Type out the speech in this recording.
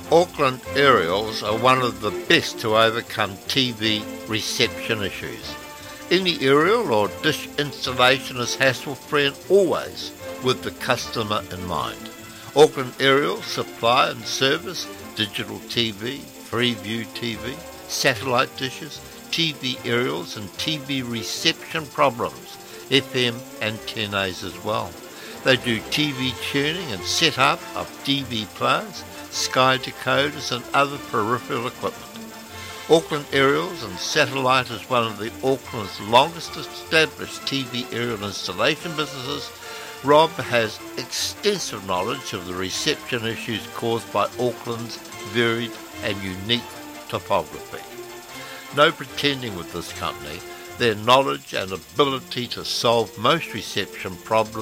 Auckland Aerials are one of the best to overcome TV reception issues. Any aerial or dish installation is hassle-free and always with the customer in mind. Auckland Aerials supply and service digital TV, Freeview TV, satellite dishes, TV aerials and TV reception problems, FM antennas as well. They do TV tuning and setup of TV players, Sky decoders and other peripheral equipment. Auckland Aerials and Satellite is one of the Auckland's longest established TV aerial installation businesses. Rob has extensive knowledge of the reception issues caused by Auckland's varied and unique topography. No pretending with this company. Their knowledge and ability to solve most reception problems